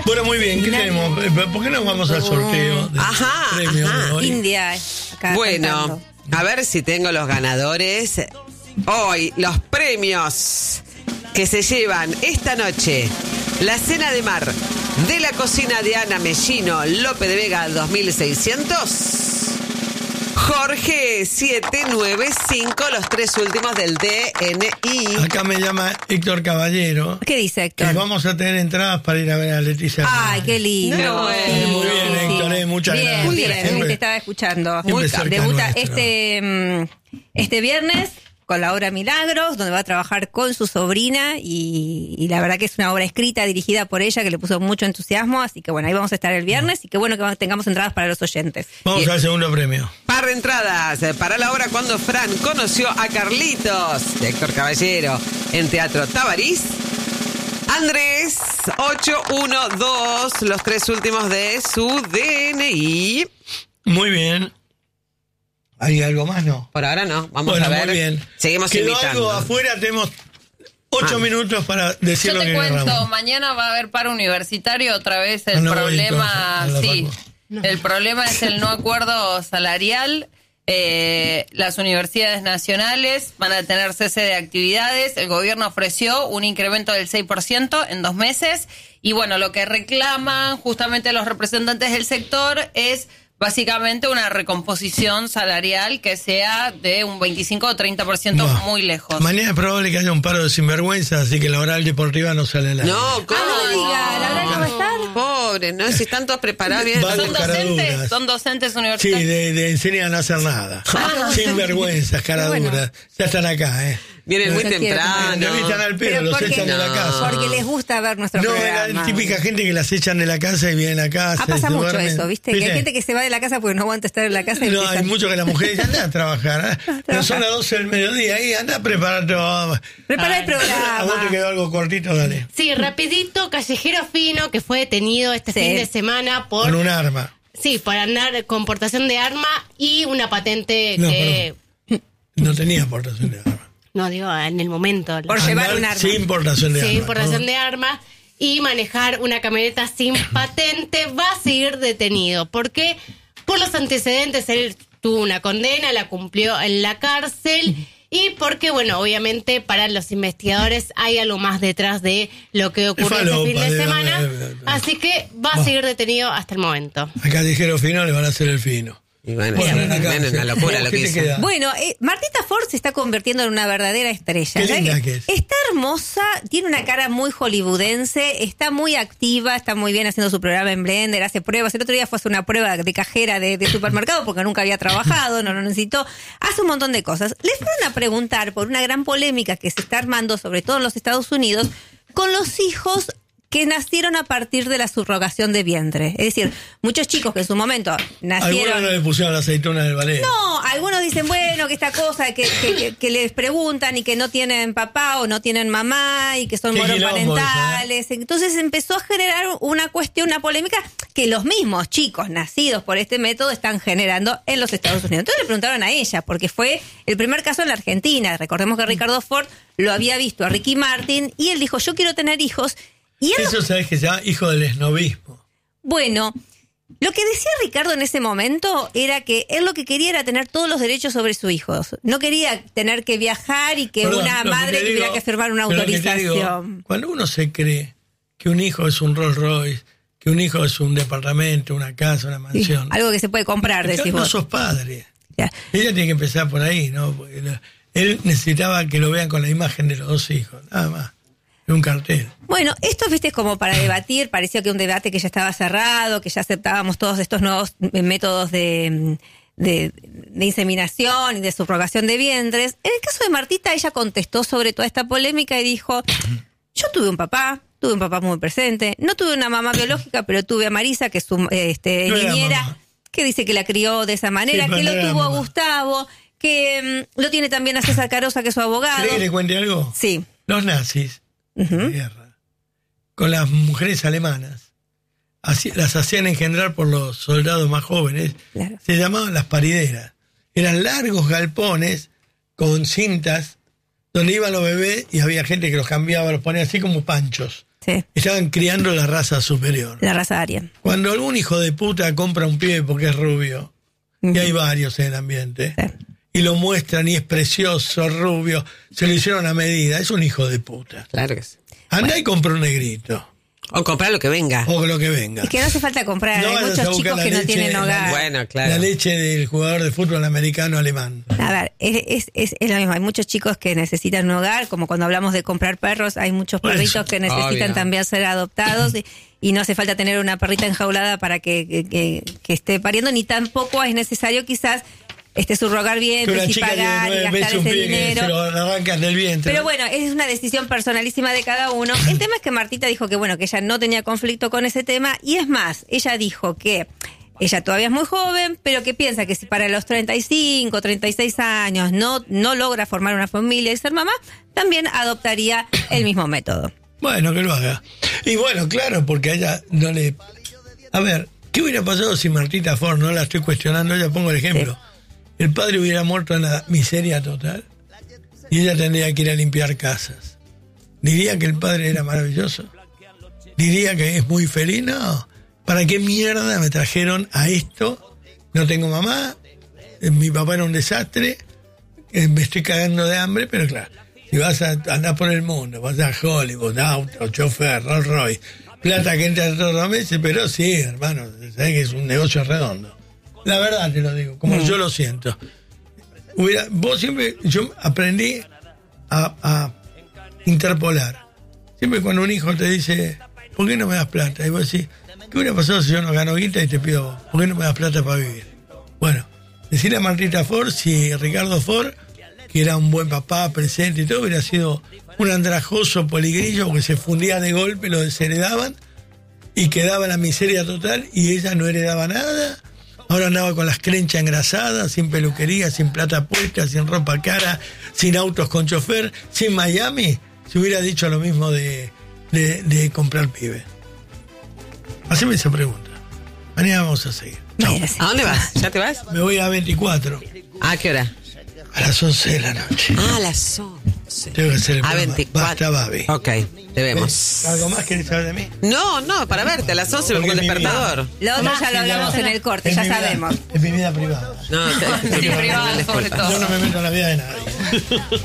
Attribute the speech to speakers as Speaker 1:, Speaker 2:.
Speaker 1: Bueno, muy bien, ¿qué tenemos? ¿Por qué no vamos al sorteo del premio de hoy?
Speaker 2: India. Acá
Speaker 3: Bueno,
Speaker 2: cantando.
Speaker 3: a ver si tengo los ganadores. Hoy, los premios que se llevan esta noche. La cena de mar de la cocina de Ana Mellino López de Vega 2600. Jorge 795, los tres últimos del DNI.
Speaker 1: Acá me llama Héctor Caballero.
Speaker 2: ¿Qué dice Héctor?
Speaker 1: Que vamos a tener entradas para ir a ver a Leticia.
Speaker 2: Ay, qué lindo.
Speaker 3: No, bueno.
Speaker 1: Muy bien, Héctor, muchas
Speaker 2: bien,
Speaker 1: gracias.
Speaker 2: Bien,
Speaker 1: Siempre-
Speaker 2: te estaba escuchando.
Speaker 1: siempre cerca
Speaker 2: Debuta
Speaker 1: nuestro.
Speaker 2: este viernes con la obra Milagros, donde va a trabajar con su sobrina y la verdad que es una obra escrita, dirigida por ella, que le puso mucho entusiasmo, así que bueno, ahí vamos a estar el viernes y qué bueno que tengamos entradas para los oyentes.
Speaker 1: Vamos al segundo premio.
Speaker 3: Par de entradas para la obra Cuando Fran conoció a Carlitos, de Héctor Caballero, en Teatro Tabarís. Andrés 812, los tres últimos de su DNI.
Speaker 1: Muy bien. ¿Hay algo más? No.
Speaker 3: Por ahora no, vamos
Speaker 1: Bueno,
Speaker 3: a ver.
Speaker 1: muy bien.
Speaker 3: Seguimos
Speaker 1: Quedó
Speaker 3: invitando.
Speaker 1: algo afuera, tenemos 8 minutos para decir
Speaker 4: Yo
Speaker 1: lo
Speaker 4: te
Speaker 1: que
Speaker 4: cuento,
Speaker 1: agarramos.
Speaker 4: mañana va a haber paro universitario, otra vez el
Speaker 1: No voy
Speaker 4: problema,
Speaker 1: entonces, a la
Speaker 4: sí,
Speaker 1: facu.
Speaker 4: el problema es el no acuerdo salarial. Las universidades nacionales van a tener cese de actividades. El gobierno ofreció un incremento del 6% en 2 meses. Y bueno, lo que reclaman justamente los representantes del sector es básicamente una recomposición salarial que sea de un 25 o 30%
Speaker 1: Buah.
Speaker 4: muy lejos.
Speaker 1: Mañana es probable que haya un paro de sinvergüenza, así que la oral deportiva no sale al aire.
Speaker 3: No, ¿cómo?
Speaker 2: no diga, ¿la verdad que va a estar?
Speaker 3: Pobre, ¿no? Si están todos preparados bien.
Speaker 1: Va
Speaker 4: ¿Son
Speaker 1: con caraduras.
Speaker 4: docentes? ¿Son docentes
Speaker 1: Sí,
Speaker 4: universitarios?
Speaker 1: de enseñan a no hacer nada. Sinvergüenzas, caraduras.
Speaker 2: Bueno.
Speaker 1: Ya están acá, ¿eh?
Speaker 3: Vienen muy
Speaker 2: Yo quiero
Speaker 3: temprano.
Speaker 1: No están al pedo, los echan de la casa.
Speaker 2: Porque les gusta ver nuestro
Speaker 1: No,
Speaker 2: programa.
Speaker 1: la típica gente que las echan de la casa y vienen a casa. y
Speaker 2: Pasa
Speaker 1: se
Speaker 2: mucho
Speaker 1: duermen.
Speaker 2: eso, ¿viste? Que hay gente que se va de la casa porque no aguanta estar en la casa y
Speaker 1: No, hay
Speaker 2: empiezan-
Speaker 1: mucho que la mujer dice, anda a trabajar. No son las 12 del mediodía y anda a preparar todo.
Speaker 2: Prepara el
Speaker 1: A vos te
Speaker 2: programa.
Speaker 1: quedó algo cortito, dale.
Speaker 5: Sí, rapidito, Callejero Fino, que fue detenido este
Speaker 2: Sí.
Speaker 5: fin de semana
Speaker 1: Con
Speaker 5: por
Speaker 1: un arma.
Speaker 5: andar con portación de arma y una patente
Speaker 1: No,
Speaker 5: que...
Speaker 1: No tenía aportación de arma.
Speaker 5: No, digo, en el momento.
Speaker 2: Por llevar
Speaker 1: Andar
Speaker 2: un arma.
Speaker 1: sin importación de
Speaker 5: Sí,
Speaker 1: arma.
Speaker 5: importación
Speaker 1: ¿no?
Speaker 5: de armas y manejar una camioneta sin patente va a seguir detenido. Porque por los antecedentes él tuvo una condena, la cumplió en la cárcel y porque, bueno, obviamente para los investigadores hay algo más detrás de lo que ocurrió
Speaker 1: falopa,
Speaker 5: este fin de
Speaker 1: de-
Speaker 5: semana.
Speaker 1: de-
Speaker 5: Así que va a seguir detenido hasta el momento.
Speaker 1: Acá dijeron fino, le van a hacer el fino.
Speaker 3: Y bueno,
Speaker 1: Bueno,
Speaker 3: sí,
Speaker 1: acá,
Speaker 3: bueno, una locura lo
Speaker 1: ¿qué
Speaker 3: que
Speaker 1: te
Speaker 3: hizo.
Speaker 1: queda?
Speaker 2: Bueno, Martita Ford se está convirtiendo en una verdadera estrella.
Speaker 1: Qué
Speaker 2: ¿Sabes
Speaker 1: linda
Speaker 2: qué?
Speaker 1: que es.
Speaker 2: Está hermosa, tiene una cara muy hollywoodense, está muy activa, está muy bien haciendo su programa en Blender, hace pruebas. El otro día fue a hacer una prueba de cajera de supermercado porque nunca había trabajado, no lo necesitó. Hace un montón de cosas. Le fueron a preguntar por una gran polémica que se está armando, sobre todo en los Estados Unidos, con los hijos que nacieron a partir de la subrogación de vientre. Es decir, muchos chicos que en su momento nacieron...
Speaker 1: Algunos no le pusieron la aceituna del ballet.
Speaker 2: No, algunos dicen, bueno, que esta cosa que les preguntan y que no tienen papá o no tienen mamá y que son
Speaker 1: Qué
Speaker 2: monoparentales. Entonces empezó a generar una cuestión, una polémica que los mismos chicos nacidos por este método están generando en los Estados Unidos. Entonces le preguntaron a ella, porque fue el primer caso en la Argentina. Recordemos que Ricardo Ford lo había visto a Ricky Martin y él dijo, yo quiero tener hijos. Y él
Speaker 1: Eso sabes que se llama hijo del esnovismo.
Speaker 2: bueno, lo que decía Ricardo en ese momento era que él lo que quería era tener todos los derechos sobre sus hijos. No quería tener que viajar y que
Speaker 1: Perdón,
Speaker 2: una
Speaker 1: lo que
Speaker 2: madre
Speaker 1: te digo-
Speaker 2: tuviera que firmar una
Speaker 1: pero lo que te digo,
Speaker 2: autorización.
Speaker 1: cuando uno se cree que un hijo es un Rolls Royce, que un hijo es un departamento, una casa, una
Speaker 2: Sí,
Speaker 1: mansión,
Speaker 2: algo que se puede comprar,
Speaker 1: Claro,
Speaker 2: decís
Speaker 1: no
Speaker 2: vos.
Speaker 1: sos padre.
Speaker 2: Ya.
Speaker 1: Ella tiene que empezar por ahí, ¿no? Porque él necesitaba que lo vean con la imagen de los dos hijos, nada más. En un cartel.
Speaker 2: Bueno, esto, viste, es como para debatir. Parecía que un debate que ya estaba cerrado, que ya aceptábamos todos estos nuevos métodos de inseminación y de subrogación de vientres. En el caso de Martita, ella contestó sobre toda esta polémica y dijo, yo tuve un papá muy presente, no tuve una mamá biológica, pero tuve a Marisa, que es su
Speaker 1: No era
Speaker 2: niñera,
Speaker 1: mamá.
Speaker 2: que dice que la crió de esa manera,
Speaker 1: Sí, pero
Speaker 2: que
Speaker 1: no
Speaker 2: lo
Speaker 1: era
Speaker 2: tuvo a
Speaker 1: mamá.
Speaker 2: Gustavo, que lo tiene también a César Carosa, que es su abogado.
Speaker 1: ¿Querés que le cuente algo?
Speaker 2: Sí.
Speaker 1: Los nazis,
Speaker 2: Ujú.
Speaker 1: en la guerra, con las mujeres alemanas, las hacían engendrar por los soldados más jóvenes,
Speaker 2: Claro.
Speaker 1: se llamaban las parideras. Eran largos galpones con cintas donde iban los bebés y había gente que los cambiaba, los ponía así como panchos.
Speaker 2: Sí.
Speaker 1: Estaban criando la raza superior.
Speaker 2: La raza aria.
Speaker 1: Cuando algún hijo de puta compra un pibe porque es rubio, y hay varios en el ambiente,
Speaker 2: Sí.
Speaker 1: y lo muestran y es precioso, rubio, se lo hicieron a medida, es un hijo de puta.
Speaker 3: Claro que sí.
Speaker 1: Anda y compra un negrito,
Speaker 3: O comprar lo que venga.
Speaker 1: o lo que venga.
Speaker 2: Es que no hace falta comprar,
Speaker 1: No
Speaker 2: hay
Speaker 1: vayas a
Speaker 2: muchos
Speaker 1: buscar
Speaker 2: chicos
Speaker 1: la
Speaker 2: que no
Speaker 1: leche,
Speaker 2: tienen hogar.
Speaker 3: Bueno,
Speaker 1: La
Speaker 3: claro.
Speaker 1: leche del jugador de fútbol americano alemán.
Speaker 2: A ver, es lo mismo. Hay muchos chicos que necesitan un hogar, como cuando hablamos de comprar perros, hay muchos
Speaker 1: Por eso,
Speaker 2: perritos que necesitan
Speaker 3: obvio.
Speaker 2: también ser adoptados y no hace falta tener una perrita enjaulada para que esté pariendo, ni tampoco es necesario quizás subrogar
Speaker 1: Que
Speaker 2: vientres
Speaker 1: una
Speaker 2: y
Speaker 1: chica tiene
Speaker 2: pagar y
Speaker 1: 9
Speaker 2: gastar
Speaker 1: meses un
Speaker 2: ese
Speaker 1: pibe que
Speaker 2: dinero.
Speaker 1: se lo arrancan del vientre.
Speaker 2: Pero bueno, es una decisión personalísima de cada uno. El tema es que Martita dijo que bueno, que ella no tenía conflicto con ese tema, y es más, ella dijo que ella todavía es muy joven, pero que piensa que si para los 35, 36 años no logra formar una familia y ser mamá, también adoptaría el mismo método.
Speaker 1: Bueno, que lo haga. Y bueno, claro, porque a ella no le... A ver, ¿qué hubiera pasado si Martita Ford, no la estoy cuestionando, ya pongo el ejemplo,
Speaker 2: Sí.
Speaker 1: el padre hubiera muerto en la miseria total y ella tendría que ir a limpiar casas? ¿Diría que el padre era maravilloso? ¿Diría que es muy feliz? No. ¿Para qué mierda me trajeron a esto? No tengo mamá, mi papá era un desastre, me estoy cagando de hambre, pero claro, si vas a andar por el mundo, vas a Hollywood, auto, chofer, Rolls Royce, plata que entra todos los meses, pero sí, hermano, sabes que es un negocio redondo. La verdad te lo digo, como yo lo siento. Yo aprendí a interpolar. Siempre cuando un hijo te dice, ¿por qué no me das plata? Y vos decís, ¿qué hubiera pasado si yo no gano guita y te pido, ¿por qué no me das plata para vivir? Bueno, decirle a Martita Ford si Ricardo Ford, que era un buen papá, presente y todo, hubiera sido un andrajoso poligrillo que se fundía de golpe, lo desheredaban y quedaba la miseria total y ella no heredaba nada. Ahora andaba con las crenchas engrasadas, sin peluquería, sin plata puesta, sin ropa cara, sin autos con chofer, sin Miami. Se hubiera dicho lo mismo de comprar pibe. Haceme esa pregunta. Mañana vamos a seguir.
Speaker 2: Bueno, sí.
Speaker 3: ¿A dónde vas? ¿Ya te vas?
Speaker 1: Me voy a 24,
Speaker 3: ¿A qué hora?
Speaker 1: a las 11 de la noche.
Speaker 3: Ah, a las 11.
Speaker 1: Tengo que hacer el
Speaker 3: A
Speaker 1: programa
Speaker 3: 24.
Speaker 1: Basta, Babi.
Speaker 3: Ok, te vemos.
Speaker 1: ¿Algo más querés saber de mí?
Speaker 3: No, para verte, a las 11 me pongo el
Speaker 1: Porque mi
Speaker 3: despertador.
Speaker 2: Lo otro ya lo hablamos en el corte, ya sabemos.
Speaker 1: Es mi vida privada.
Speaker 3: No,
Speaker 4: Sí, privado, sobre todo.
Speaker 1: Yo no me meto en la vida de nadie.